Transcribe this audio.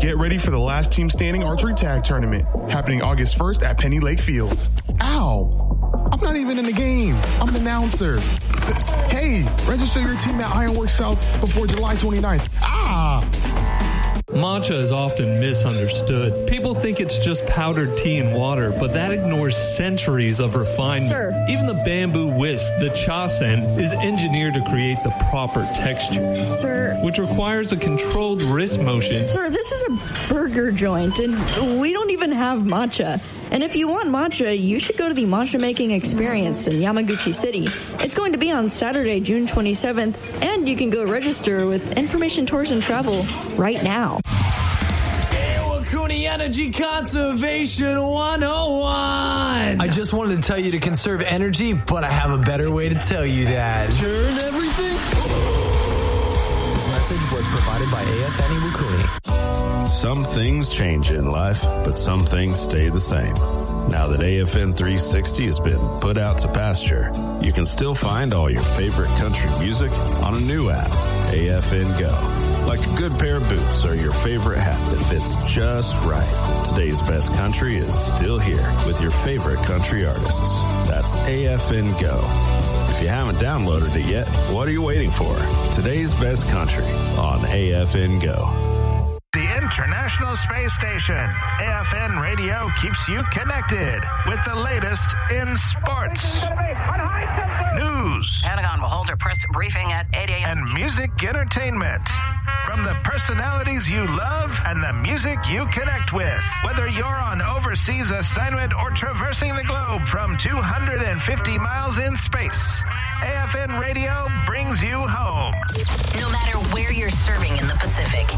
Get ready for the last team standing archery tag tournament, happening August 1st at Penny Lake Fields. Ow! I'm not even in the game. I'm an announcer. Hey, register your team at Ironworks South before July 29th. Matcha is often misunderstood. People think it's just powdered tea and water, but that ignores centuries of refinement. Sir. Even the bamboo whisk, the chasen, is engineered to create the proper texture. Sir. Which requires a controlled wrist motion. Sir, this is a burger joint, and we don't even have matcha. And if you want matcha, you should go to the Matcha Making Experience in Yamaguchi City. It's going to be on Saturday, June 27th, and you can go register with Information Tours and Travel right now. Iwakuni Energy Conservation 101. I just wanted to tell you to conserve energy, but I have a better way to tell you that. Turn everything. This message was provided by AFN Iwakuni. Some things change in life, but some things stay the same. Now that AFN 360 has been put out to pasture, you can still find all your favorite country music on a new app, AFN Go. Like a good pair of boots or your favorite hat that fits just right. Today's best country is still here with your favorite country artists. That's AFN Go. If you haven't downloaded it yet, what are you waiting for? Today's best country on AFN Go. The International Space Station. AFN Radio keeps you connected with the latest in sports, news, Pentagon will hold a press briefing at 8 a.m. and music entertainment. From the personalities you love and the music you connect with. Whether you're on overseas assignment or traversing the globe from 250 miles in space, AFN Radio brings you home. No matter where you're serving in the Pacific,